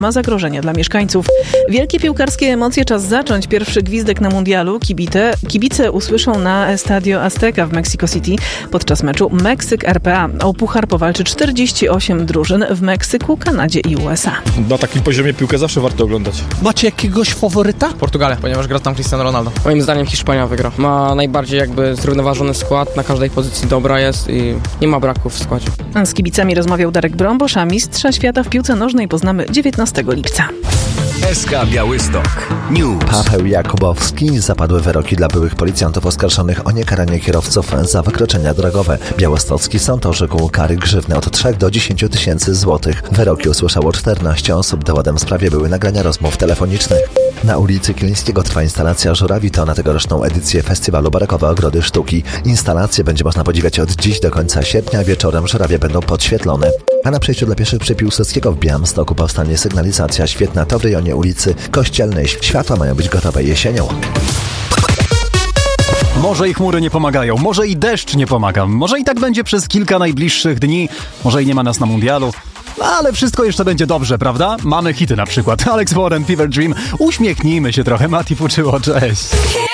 ma zagrożenia dla mieszkańców. Wielkie piłkarskie emocje, czas zacząć. Pierwszy gwizdek na mundialu. Kibice usłyszą na Estadio Azteca w Mexico City podczas meczu Meksyk-RPA. O puchar powalczy 48 drużyn w Meksyku, Kanadzie i USA. Na takim poziomie piłkę zawsze warto oglądać. Macie jakiegoś faworyta? Portugalia, ponieważ gra tam Cristiano Ronaldo. Moim zdaniem Hiszpania wygra. Ma najbardziej jakby zrównoważony skład, na każdej pozycji dobra jest i nie ma braków w składzie. Z kibicami rozmawiał Darek Brąbosz, a mistrza świata w piłce nożnej poznamy 19 lipca. SK Białystok News. Paweł Jakubowski. Zapadły wyroki dla byłych policjantów oskarżonych o niekaranie kierowców za wykroczenia drogowe. Białostocki sąd orzekł kary grzywny od 3 do 10 tysięcy złotych. Wyroki usłyszało 14 osób. Dowodem w sprawie były nagrania rozmów telefonicznych. Na ulicy Kilińskiego trwa instalacja Żurawi. Na tegoroczną edycję festiwalu Barakowe Ogrody Sztuki. Instalacje będzie można podziwiać od dziś do końca sierpnia. Wieczorem żurawie będą podświetlone. A na przejściu dla pieszych przy Piłsudskiego w Białymstoku powstanie sygnalizacja świetna. To w rejonie ulicy Kościelnej. Światła mają być gotowe jesienią. Może i chmury nie pomagają, może i deszcz nie pomaga, może i tak będzie przez kilka najbliższych dni, może i nie ma nas na mundialu. Ale wszystko jeszcze będzie dobrze, prawda? Mamy hity na przykład. Alex Warren, Fever Dream. Uśmiechnijmy się trochę. Mati Fuczyło, cześć.